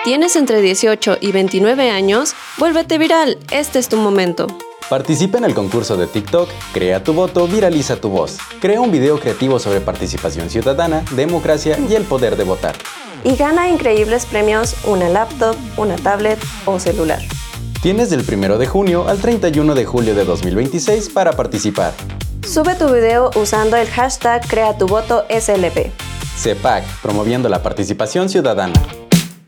¿Tienes entre 18 y 29 años? ¡Vuélvete viral! Este es tu momento. Participa en el concurso de TikTok Crea tu voto, viraliza tu voz. Crea un video creativo sobre participación ciudadana, democracia y el poder de votar. Y gana increíbles premios, una laptop, una tablet o celular. Tienes del 1 de junio al 31 de julio de 2026 para participar. Sube tu video usando el hashtag CreaTuVotoSLP. CEPAC, promoviendo la participación ciudadana.